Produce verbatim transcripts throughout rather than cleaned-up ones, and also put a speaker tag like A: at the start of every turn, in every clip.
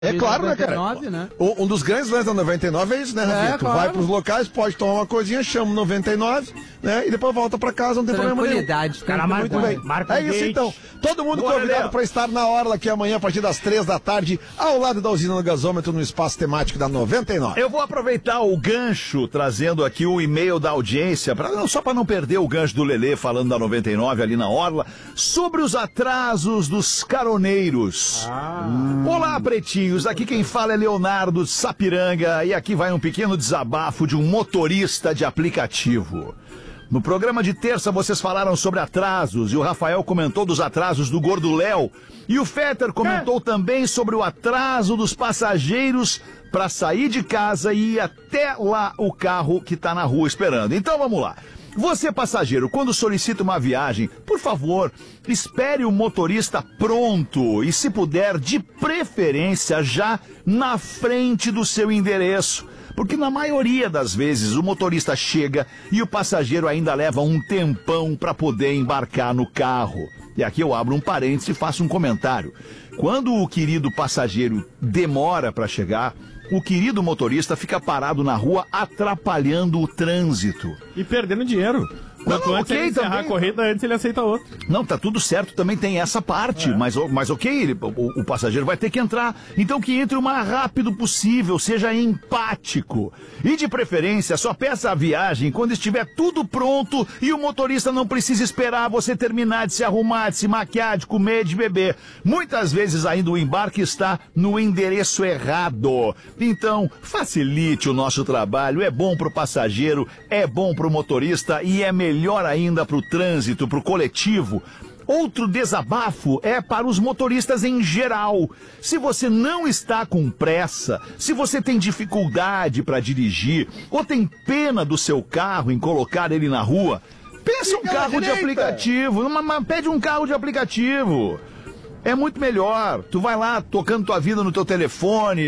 A: É claro,
B: noventa e
A: né,
B: nove,
A: cara?
B: Né?
A: Um dos grandes lances da noventa e nove é isso, né, Rafinha?
B: É,
A: tu
B: claro.
A: vai pros locais, pode tomar uma coisinha, chama noventa e nove, né? E depois volta pra casa, não tem problema nenhum.
B: Tranquilidade.
C: Cara,
A: Muito bem.
C: Marca
A: É isso então. Todo mundo
D: Bora,
A: convidado
D: Léo.
A: para estar na Orla aqui amanhã a partir das três da tarde, ao lado da usina do gasômetro, no espaço temático da noventa e nove.
D: Eu vou aproveitar o gancho, trazendo aqui o e-mail da audiência, pra, não, só para não perder o gancho do Lelê falando da noventa e nove ali na Orla, sobre os atrasos dos caroneiros. Ah. Olá, pretinhos, aqui quem fala é Leonardo Sapiranga e aqui vai um pequeno desabafo de um motorista de aplicativo. No programa de terça vocês falaram sobre atrasos e o Rafael comentou dos atrasos do Gordo Léo e o Fetter comentou é. também sobre o atraso dos passageiros para sair de casa e ir até lá o carro que tá na rua esperando. Então vamos lá. Você, passageiro, quando solicita uma viagem, por favor, espere o motorista pronto e, se puder, de preferência já na frente do seu endereço. Porque na maioria das vezes o motorista chega e o passageiro ainda leva um tempão para poder embarcar no carro. E aqui eu abro um parênteses e faço um comentário. Quando o querido passageiro demora para chegar, o querido motorista fica parado na rua atrapalhando o trânsito.
E: E perdendo dinheiro. Quanto
D: Não, não,
E: antes
D: okay,
E: ele encerrar
D: também.
E: a corrida, antes ele aceita outro.
D: Não, tá tudo certo, também tem essa parte, é. mas, mas ok, ele, o, o passageiro vai ter que entrar. Então que entre o mais rápido possível, seja empático. E de preferência, só peça a viagem quando estiver tudo pronto e o motorista não precisa esperar você terminar de se arrumar, de se maquiar, de comer, de beber. Muitas vezes ainda o embarque está no endereço errado. Então, facilite o nosso trabalho, é bom pro passageiro, é bom pro motorista e é melhor Melhor ainda para o trânsito, para o coletivo. Outro desabafo é para os motoristas em geral. Se você não está com pressa, se você tem dificuldade para dirigir, ou tem pena do seu carro em colocar ele na rua, pensa um carro de aplicativo, uma, uma, pede um carro de aplicativo. É muito melhor. Tu vai lá tocando tua vida no teu telefone,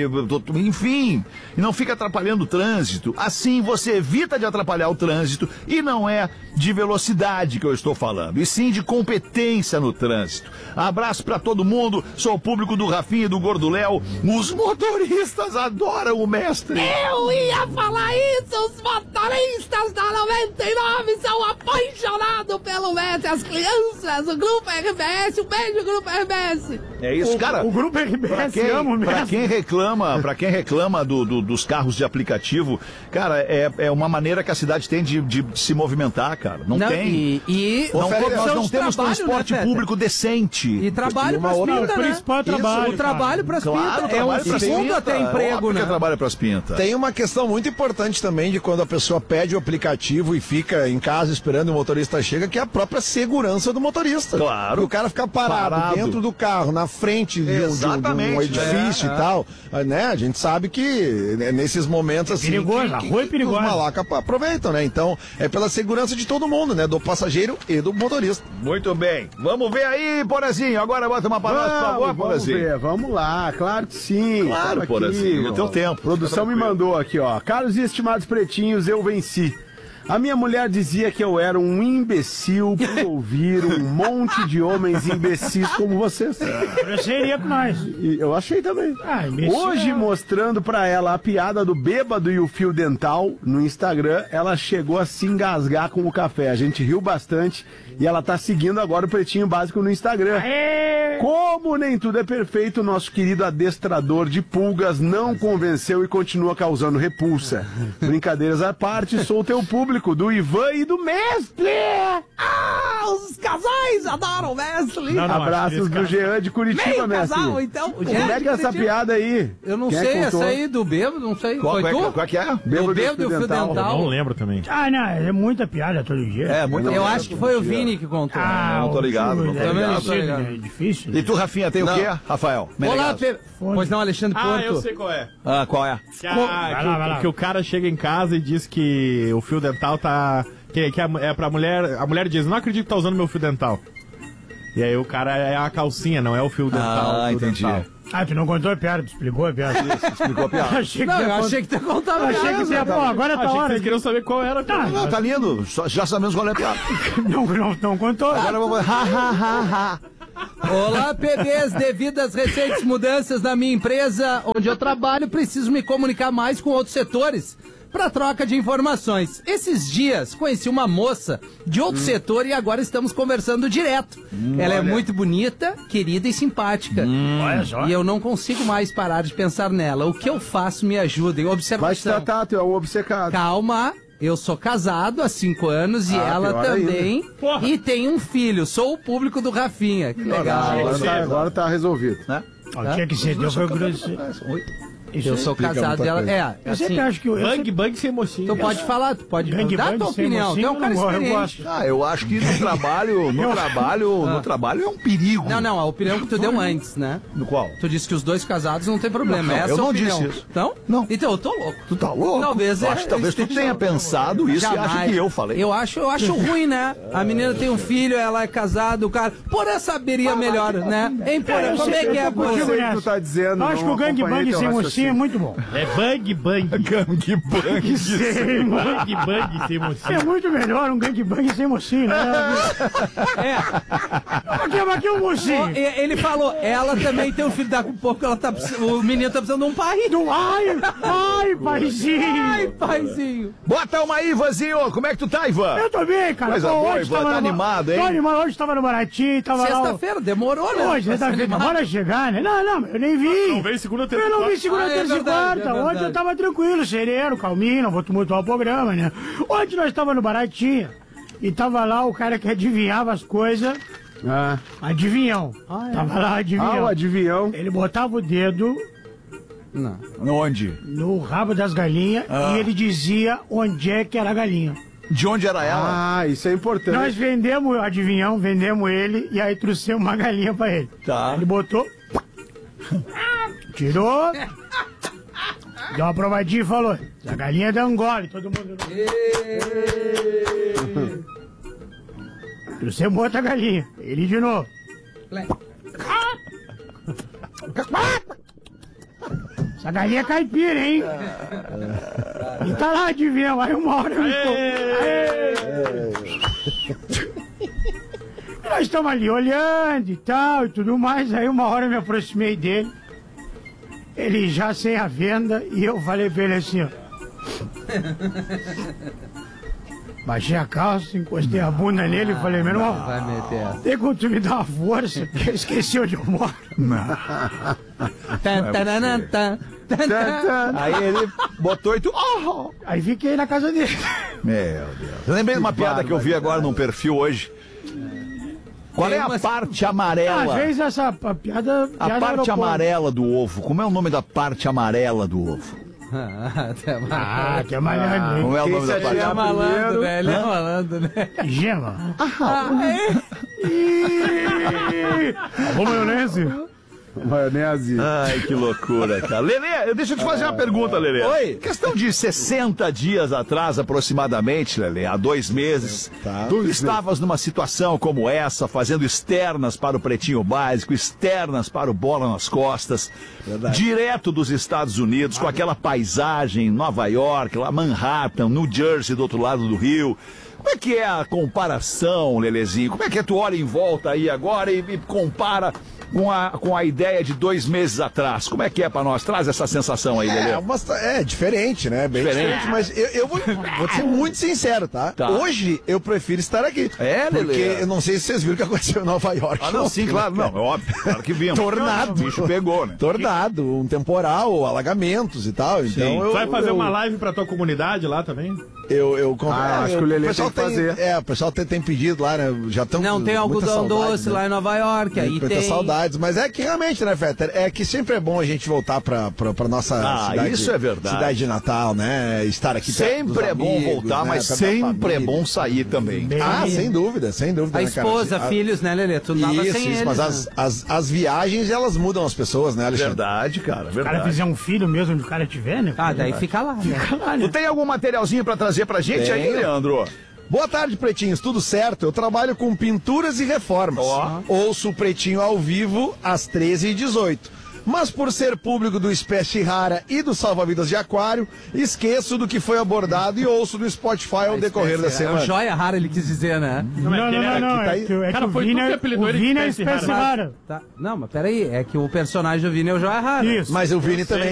D: enfim, e não fica atrapalhando o trânsito. Assim você evita de atrapalhar o trânsito e não é de velocidade que eu estou falando, e sim de competência no trânsito. Abraço pra todo mundo, sou o público do Rafinha e do Gordo Léo. Os motoristas adoram o mestre.
B: Eu ia falar isso, os motoristas da noventa e nove são apaixonados pelo mestre, as crianças, o Grupo R B S, um beijo, Grupo R B S.
D: É isso,
E: o,
D: cara.
E: O Grupo R B S
D: pra quem,
E: ama mesmo.
D: Pra quem reclama, pra quem reclama do, do, dos carros de aplicativo, cara, é, é uma maneira que a cidade tem de, de se movimentar, cara. Não, não tem.
B: E, e
D: não,
B: Ô,
D: nós não temos
B: trabalho,
D: transporte
B: né,
D: público decente.
B: E trabalho pras
E: outra...
B: pintas, né?
E: O principal é trabalho.
B: Isso, o trabalho pras
D: claro,
B: pintas. É um segundo até emprego,
D: óbvio
B: né?
D: que é trabalho pras pintas.
A: Tem uma questão muito importante também de quando a pessoa pede o aplicativo e fica em casa esperando o motorista chega, que é a própria segurança do motorista.
D: Claro.
A: Porque o cara fica parado, parado. dentro do carro, na frente de um, de um, de um edifício é, e tal, é. né? A gente sabe que né, nesses momentos assim,
E: perigoso,
A: que,
E: a
A: que,
E: rua é
A: que
E: perigosa.
A: Os malacas aproveitam, né? Então, é pela segurança de todo mundo, né? Do passageiro e do motorista.
D: Muito bem. Vamos ver aí, Porazinho. Agora bota uma palavra, por favor, Porazinho.
F: Vamos ver, vamos lá. Claro que sim.
D: Claro, Porazinho. No teu tempo.
F: A produção me mandou aqui, ó. Caros e estimados pretinhos, eu venci. A minha mulher dizia que eu era um imbecil por ouvir um monte de homens imbecis como vocês.
E: Você iria com nós.
F: E eu achei também.
E: Ah, imbecil.
F: Hoje, mostrando pra ela a piada do bêbado e o fio dental no Instagram, ela chegou a se engasgar com o café. A gente riu bastante e ela tá seguindo agora o Pretinho Básico no Instagram.
E: Aê!
F: Como nem tudo é perfeito, nosso querido adestrador de pulgas não convenceu e continua causando repulsa. Brincadeiras à parte, sou o teu público. Do Ivan e do Mestre!
B: Ah, os casais adoram o Mestre!
E: Não, não,
F: Abraços do Jean de Curitiba,
B: Meio
F: Mestre.
B: casal, então.
F: Como é que é essa piada aí?
B: Eu não
F: Quem
B: sei,
F: é
B: essa aí do bêbado, não sei.
D: Qual,
B: Foi
D: qual,
B: tu?
D: é, qual é que é?
B: Do bêbado e o fio dental.
E: Eu não lembro também.
C: Ah, não, é muita piada todo dia.
D: É, muito
B: Eu acho que foi o Vini que contou.
C: Ah,
D: não tô ligado, não tô
C: é
D: ligado.
C: difícil, é difícil.
D: E tu, Rafinha, tem
A: Não.
D: o quê, Rafael?
B: Olá, Pedro. Pois não, Alexandre
E: Ah,
B: Porto.
E: eu sei qual é.
D: Ah, qual é?
E: Que, a-
C: Vai
E: que
C: lá,
E: o-
C: vai lá.
E: que o cara chega em casa e diz que o fio dental tá... Que, que é pra mulher... A mulher diz, não acredito que tá usando meu fio dental. E aí o cara é a calcinha, não é o fio dental.
D: Ah,
E: fio
D: entendi.
E: dental.
C: Ah, tu não contou a piada, tu explicou a piada.
D: Explicou a piada.
C: achei que
B: Não,
C: tu ia
B: eu
C: cont-
B: achei que tu contava.
C: Achei que tu ia, pô, agora tá
E: Achei que
C: hora.
E: vocês
C: de-
E: queriam saber qual era.
C: Tá,
D: Não, tá lindo. Só- já sabemos qual é a piada.
C: não, não, não contou.
D: Agora eu vou... Ha, ha, ha, ha.
G: Olá, P Bs, devido às recentes mudanças na minha empresa onde eu trabalho, preciso me comunicar mais com outros setores para troca de informações. Esses dias conheci uma moça de outro hum. setor e agora estamos conversando direto. Hum, Ela olha. é muito bonita, querida e simpática. Hum, olha só. E eu não consigo mais parar de pensar nela. O que eu faço? Me ajudem. Observação.
F: Vai te tratar, tu é um obcecado.
G: Calma. Eu sou casado há cinco anos e ah, ela também. E tem um filho. Sou o público do Rafinha. Que legal.
F: Agora tá, agora tá resolvido.
C: Né? Ó, tinha que ser, deu foi grosso.
G: Oi. Isso eu sou casado e ela. É,
C: eu
G: assim,
C: sempre acho que. Eu
E: bang,
C: sempre...
E: bang sem mocinho.
G: Tu pode falar, tu pode
C: bang,
G: dar
C: bang,
G: a tua opinião.
C: Mocinho,
G: Tem um cara
C: eu gosto.
D: Ah, eu acho que no trabalho, no trabalho, no trabalho é um perigo.
G: Não, não, a opinião que tu deu antes, né?
D: No qual?
G: Tu disse que os dois casados não tem problema. Não, não, essa
D: eu
G: é a
D: não
G: opinião.
D: disse isso.
G: Então?
D: Não.
G: Então eu tô louco.
D: Tu tá louco?
G: Talvez
D: eu
G: é,
D: acho, talvez tu tenha pensado isso
G: Jamais.
D: e acha que eu falei.
G: Eu acho, eu acho ruim, né? A menina tem um filho, ela é casada, o cara. Porã saberia melhor, né? Hein, Porã, como é que é a
F: coisa? Tu tá dizendo,
C: acho que o gangue bang sem mocinho é muito bom.
E: É bang bang.
D: Gangbang
E: sem Bang bang sem mocinho.
C: É muito melhor um gangbang sem mocinho, né?
G: É.
C: Aqui, aqui é um mocinho.
G: Ele falou, ela também tem um filho, daqui a pouco ela tá, o menino tá precisando de um pai.
C: Do, ai, ai, paizinho.
G: Ai, paizinho.
D: Bota uma aí, Ivanzinho. Como é que tu tá, Ivan?
C: Eu tô bem, cara.
D: Coisa
C: Pô,
D: boa,
C: hoje
D: Ivan. Tá
C: no...
D: animado, hein?
C: Tô animado. Hoje tava no Baratinho, tava lá...
G: Sexta-feira, demorou, né?
C: Hoje, sexta-feira, demora chegar, né? Não, não, eu nem vi.
E: Não veio segunda, terça
C: Eu não vi segunda,
G: ah,
C: terça
G: é
C: e
G: verdade,
C: quarta.
G: é
C: Ontem eu tava tranquilo, sereno, calminho, não vou tumultuar o programa, né? Ontem nós tava no Baratinho e tava lá o cara que adivinhava as coisas.
F: Ah.
C: Adivinhão. Ah, é. Tava lá, adivinhão.
F: Ah, o adivinhão.
C: Ele botava o dedo...
G: Não.
D: Onde?
C: No rabo das galinhas ah. e ele dizia onde é que era a galinha.
D: De onde era ela?
F: Ah, isso é importante.
C: Nós vendemos o adivinhão, vendemos ele e aí trouxemos uma galinha pra ele.
D: Tá.
C: Ele botou, tirou, deu uma provadinha e falou, a galinha é da Angola, e todo mundo... Trouxemos outra galinha, ele de novo. Essa galinha é caipira, hein? E tá lá, adivinha, aí uma hora eu me Nós estamos ali olhando e tal e tudo mais, aí uma hora eu me aproximei dele, ele já sem a venda, e eu falei pra ele assim, ó. Baixei a calça, encostei a bunda nele e falei, meu irmão,
G: vai meter essa.
C: Tem como tu me dar uma força, porque eu esqueci onde eu moro.
D: Não. Aí ele botou e tu... Oh!
C: Aí fiquei na casa dele.
D: Meu Deus. Eu lembrei de uma piada que eu vi agora num perfil hoje. Qual é a parte amarela?
C: Às vezes essa a piada...
D: A parte amarela do ovo. Como é o nome da parte amarela do ovo?
C: Ah, que é malandro, hein?
D: Como é o nome da parte?
G: Ele é malandro, né? Ele é malandro, né?
C: Gema.
G: Ah, é?
C: Alô, maionese?
F: Maionese.
D: Ai, que loucura, cara. Lelê, deixa eu te fazer uma pergunta, Lelê. Oi. Questão de sessenta dias atrás, aproximadamente, Lelê, há dois meses, tá. Tu estavas numa situação como essa, fazendo externas para o Pretinho Básico, externas para o Bola nas Costas, verdade, direto dos Estados Unidos, com aquela paisagem, Nova York, lá Manhattan, New Jersey, do outro lado do Rio. Como é que é a comparação, Lelezinho? Como é que tu olha em volta aí agora e, e compara com a, com a ideia de dois meses atrás? Como é que é pra nós? Traz essa sensação aí, Lelê.
A: É, uma, é diferente, né? Bem diferente, diferente mas eu, eu vou, vou ser muito sincero, tá? tá? Hoje eu prefiro estar aqui.
D: É, Lelê?
A: Porque eu não sei se vocês viram o que aconteceu em Nova York.
D: Ah, não, sim, claro, não, é óbvio, claro que vimos.
A: Tornado.
D: O bicho pegou, né?
A: Tornado, um temporal, alagamentos e tal. Então
E: sim.
A: eu,
E: Tu vai fazer
A: eu,
E: uma live pra tua comunidade lá também?
A: Eu, eu
F: ah,
A: é,
F: acho
A: eu,
F: que o Lelê
A: o pessoal
F: tem que
A: tem,
F: fazer.
A: É, o pessoal tem, tem pedido lá, né? Já estão
G: Não, tem algodão doce, né? Lá em Nova York, aí tem.
A: saudades, mas é que realmente, né, Fetter, é que sempre é bom a gente voltar pra, pra, pra nossa
D: ah,
A: cidade.
D: Isso é verdade.
A: Cidade de Natal, né? Estar aqui
D: sempre é bom amigos, voltar, né? Mas sempre é bom sair também.
A: Bem, ah, sem dúvida, sem dúvida.
G: A
A: né,
G: esposa,
A: cara?
G: filhos, né, Lelê? Tu tava
A: isso,
G: sem
A: isso,
G: eles,
A: mas
G: né?
A: as, as, as viagens, elas mudam as pessoas, né, Alexandre?
D: Verdade, cara, verdade.
C: Se o cara fizer um filho mesmo onde o cara tiver, né?
G: Ah, daí fica lá, né?
C: Fica lá, né?
D: Tu tem algum materialzinho pra trazer pra gente
A: tem.
D: aí, Leandro?
A: Boa tarde, pretinhos, tudo certo? Eu trabalho com pinturas e reformas. Oh. Ouço o Pretinho ao vivo às treze e dezoito. mas por ser público do Espécie Rara e do Salva-Vidas de Aquário, esqueço do que foi abordado e ouço do Spotify ao decorrer da
G: É
A: semana.
G: o joia rara, ele quis dizer, né?
C: Não, não, não, não,
A: tá
C: é
A: aí.
C: que, é que
E: Cara,
C: o
E: foi tu
C: Vini
E: que
C: é,
E: apelidou
C: o
E: ele de
C: Vini é
E: espécie
C: espécie
E: rara.
C: rara.
G: Tá. Não, mas peraí, é que o personagem do Vini é o joia rara.
C: Isso.
A: Mas o Vini também